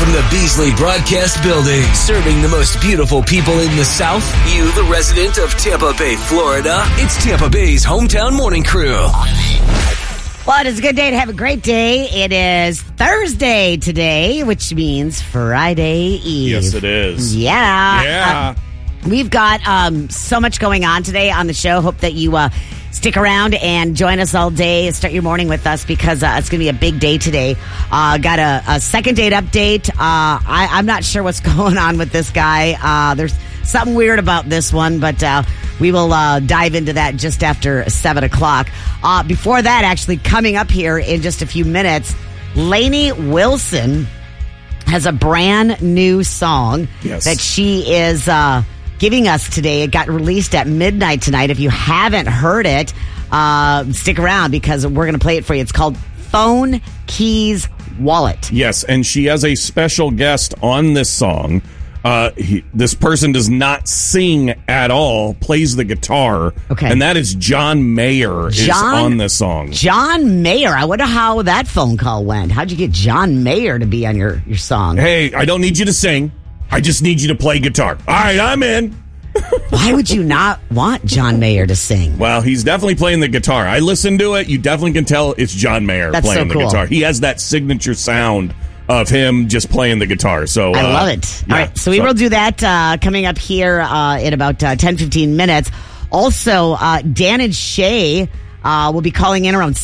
from the Beasley Broadcast Building, serving the most beautiful people in the South, you, the resident of Tampa Bay, Florida. It's Tampa Bay's Hometown Morning Crew. Well, it is a good day to have a great day. It is Thursday today, which means Friday Eve. Yes, it is. Yeah. We've got so much going on today on the show. Hope that you stick around and join us all day. Start your morning with us because it's going to be a big day today. Got a second date update. I'm not sure what's going on with this guy. There's something weird about this one, but we will dive into that just after 7 o'clock. Before that, actually, coming up here in just a few minutes, Lainey Wilson has a brand new song that she is giving us today. It got released at midnight tonight. If you haven't heard it, stick around because we're going to play it for you. It's called Phone Keys Wallet. Yes, and she has a special guest on this song. This person does not sing at all, plays the guitar. Okay. And that is John Mayer is on this song. John Mayer. I wonder how that phone call went. How'd you get John Mayer to be on your song? Hey, I don't need you to sing. I just need you to play guitar. All right, I'm in. Why would you not want John Mayer to sing? Well, he's definitely playing the guitar. I listened to it. You definitely can tell it's John Mayer playing the guitar. He has that signature sound of him just playing the guitar. So I love it. All right, so we will do that coming up here in about 10-15 minutes. Also, Dan and Shay will be calling in around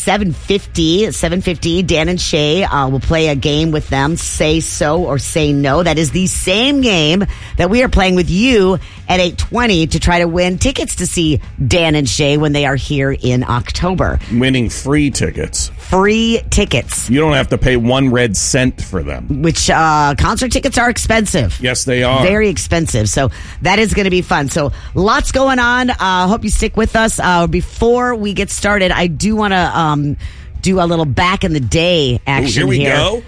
7:50. Dan and Shay will play a game with them, Say So or Say No. That is the same game that we are playing with you at 8:20 to try to win tickets to see Dan and Shay when they are here in October. Winning free tickets. Free tickets. You don't have to pay 1 red cent for them. Which concert tickets are expensive. Yes, they are. Very expensive. So that is going to be fun. So lots going on. Hope you stick with us. Before we get started, I do want to do a little back in the day action here. Here we go.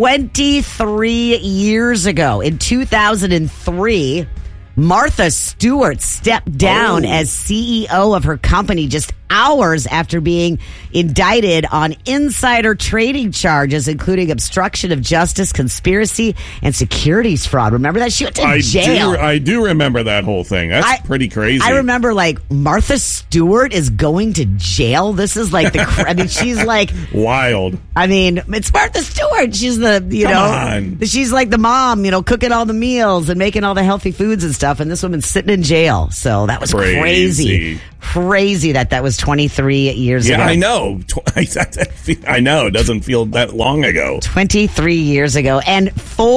23 years ago, in 2003, Martha Stewart stepped down as CEO of her company just hours after being indicted on insider trading charges, including obstruction of justice, conspiracy, and securities fraud. Remember that? She went to jail. I do remember that whole thing. That's pretty crazy. I remember, Martha Stewart is going to jail. This is like she's like... wild. I mean, it's Martha Stewart. She's she's like the mom, cooking all the meals and making all the healthy foods and stuff. And this woman's sitting in jail. So that was crazy. Crazy that was 23 years ago. Yeah, I know. I know. It doesn't feel that long ago. 23 years ago. And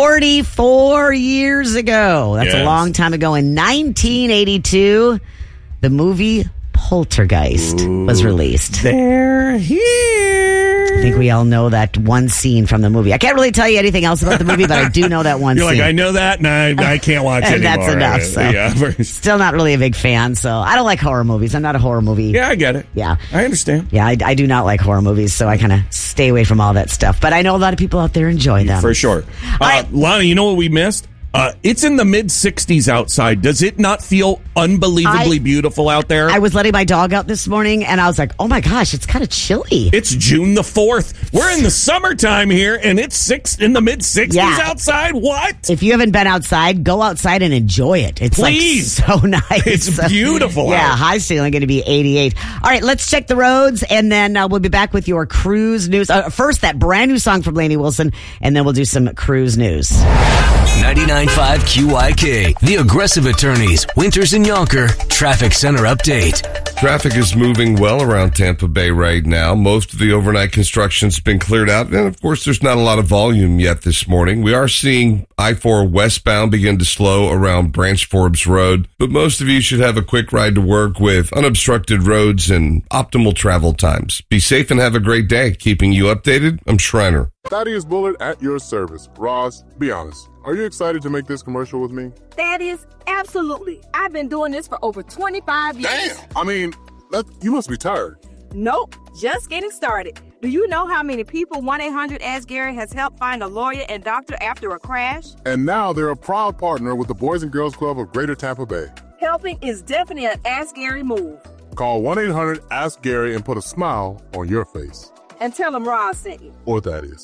44 years ago. That's a long time ago. In 1982, the movie Poltergeist was released. They're here. I think we all know that one scene from the movie. I can't really tell you anything else about the movie, but I do know that one scene. You're like, I know that, and I can't watch it anymore. That's enough. So. Still not really a big fan, so I don't like horror movies. I'm not a horror movie. Yeah, I get it. Yeah. I understand. Yeah, I do not like horror movies, so I kind of stay away from all that stuff. But I know a lot of people out there enjoy them. For sure. Lonnie, you know what we missed? It's in the mid-60s outside. Does it not feel unbelievably beautiful out there? I was letting my dog out this morning, and I was like, oh my gosh, it's kind of chilly. It's June the 4th. We're in the summertime here, and it's in the mid-60s outside? What? If you haven't been outside, go outside and enjoy it. It's so nice. It's beautiful out. Yeah, high ceiling going to be 88. All right, let's check the roads, and then we'll be back with your cruise news. First, that brand new song from Lainey Wilson, and then we'll do some cruise news. 99.5 QIK, The Aggressive Attorneys, Winters and Yonker, Traffic Center Update. Traffic is moving well around Tampa Bay right now. Most of the overnight construction's been cleared out. And, of course, there's not a lot of volume yet this morning. We are seeing I-4 westbound begin to slow around Branch Forbes Road. But most of you should have a quick ride to work with unobstructed roads and optimal travel times. Be safe and have a great day. Keeping you updated, I'm Shriner. Thaddeus Bullard at your service. Ross, be honest. Are you excited to make this commercial with me? Thaddeus, absolutely. I've been doing this for over 25 years. Damn! I mean, you must be tired. Nope, just getting started. Do you know how many people 1-800-ASK-GARY has helped find a lawyer and doctor after a crash? And now they're a proud partner with the Boys and Girls Club of Greater Tampa Bay. Helping is definitely an Ask Gary move. Call 1-800-ASK-GARY and put a smile on your face. And tell them Roz sent you. Or Thaddeus.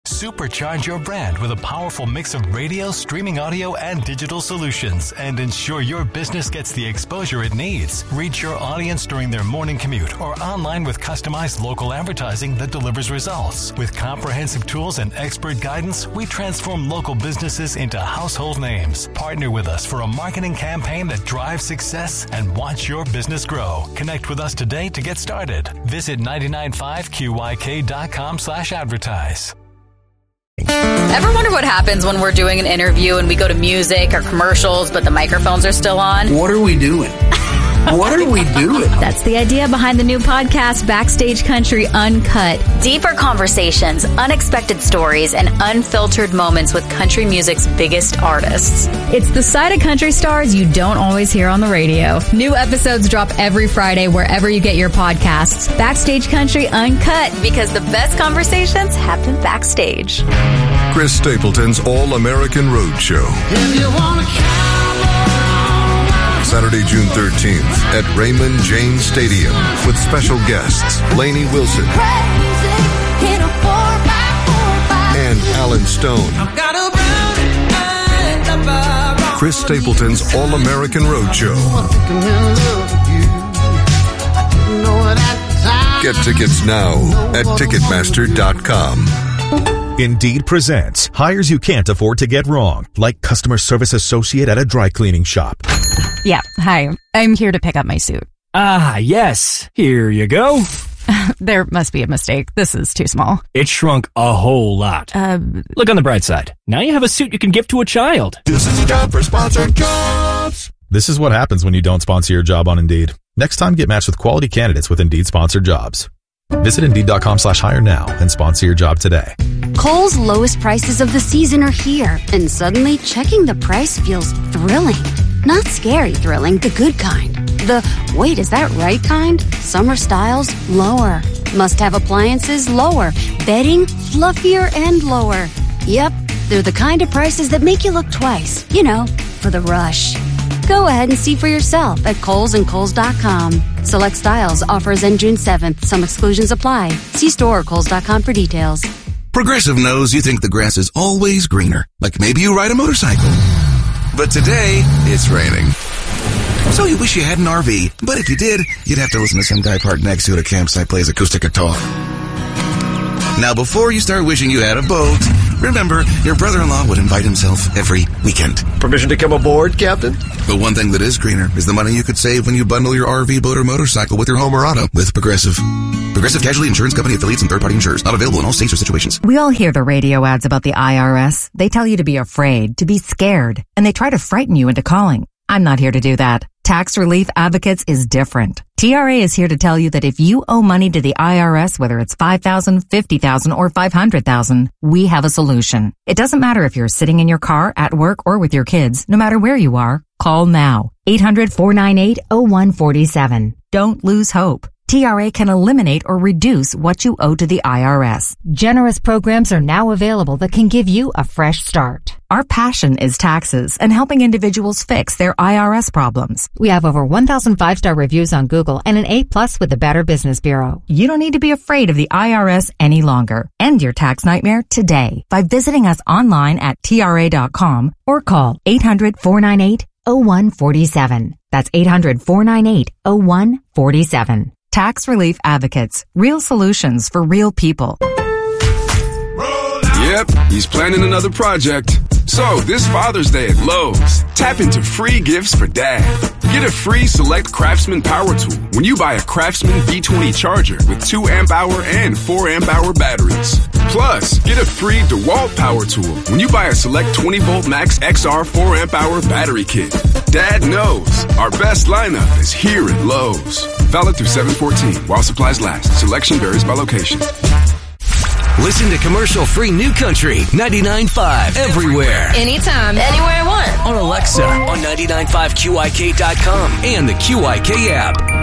Supercharge your brand with a powerful mix of radio, streaming audio, and digital solutions, and ensure your business gets the exposure it needs. Reach your audience during their morning commute or online with customized local advertising that delivers results. With comprehensive tools and expert guidance, we transform local businesses into household names. Partner with us for a marketing campaign that drives success and watch your business grow. Connect with us today to get started. Visit 995QYK.com/advertise. Ever wonder what happens when we're doing an interview and we go to music or commercials, but the microphones are still on? What are we doing? What are we doing? That's the idea behind the new podcast, Backstage Country Uncut. Deeper conversations, unexpected stories, and unfiltered moments with country music's biggest artists. It's the side of country stars you don't always hear on the radio. New episodes drop every Friday wherever you get your podcasts. Backstage Country Uncut, because the best conversations happen backstage. Chris Stapleton's All-American Road Show. If you want to Saturday, June 13th at Raymond James Stadium with special guests Lainey Wilson and Alan Stone. Chris Stapleton's All-American Road Show. Get tickets now at Ticketmaster.com. Indeed presents hires you can't afford to get wrong, like customer service associate at a dry cleaning shop. Yeah, hi. I'm here to pick up my suit. Ah, yes. Here you go. There must be a mistake. This is too small. It shrunk a whole lot. Look on the bright side. Now you have a suit you can give to a child. This is a job for Sponsored Jobs. This is what happens when you don't sponsor your job on Indeed. Next time, get matched with quality candidates with Indeed Sponsored Jobs. Visit Indeed.com/hire now and sponsor your job today. Kohl's lowest prices of the season are here, and suddenly checking the price feels thrilling. Not scary thrilling, the good kind. The, wait, is that right kind? Summer styles, lower. Must-have appliances, lower. Bedding, fluffier and lower. Yep, they're the kind of prices that make you look twice. You know, for the rush. Go ahead and see for yourself at Kohl's and Kohl's.com. Select styles, offers end June 7th. Some exclusions apply. See store or Kohl's.com for details. Progressive knows you think the grass is always greener. Like maybe you ride a motorcycle. But today, it's raining. So you wish you had an RV, but if you did, you'd have to listen to some guy parked next to you at a campsite plays acoustic guitar. Now, before you start wishing you had a boat, remember, your brother-in-law would invite himself every weekend. Permission to come aboard, Captain? But one thing that is greener is the money you could save when you bundle your RV, boat, or motorcycle with your home or auto with Progressive. Progressive Casualty Insurance Company affiliates and third-party insurers. Not available in all states or situations. We all hear the radio ads about the IRS. They tell you to be afraid, to be scared, and they try to frighten you into calling. I'm not here to do that. Tax Relief Advocates is different. TRA is here to tell you that if you owe money to the IRS, whether it's $5,000, $50,000, or $500,000, we have a solution. It doesn't matter if you're sitting in your car, at work, or with your kids. No matter where you are, call now. 800-498-0147. Don't lose hope. TRA can eliminate or reduce what you owe to the IRS. Generous programs are now available that can give you a fresh start. Our passion is taxes and helping individuals fix their IRS problems. We have over 1,000 5-star reviews on Google and an A+ with the Better Business Bureau. You don't need to be afraid of the IRS any longer. End your tax nightmare today by visiting us online at TRA.com or call 800-498-0147. That's 800-498-0147. Tax Relief Advocates. Real solutions for real people. Yep, he's planning another project. So, this Father's Day at Lowe's, tap into free gifts for Dad. Get a free Select Craftsman power tool when you buy a Craftsman V20 charger with 2 amp-hour and 4 amp-hour batteries. Plus, get a free DeWalt power tool when you buy a Select 20-volt Max XR 4 amp-hour battery kit. Dad knows our best lineup is here at Lowe's. Valid through 7/14 while supplies last. Selection varies by location. Listen to commercial-free New Country 99.5 everywhere. Anytime, anywhere I want. On Alexa, on 995QYK.com and the QYK app.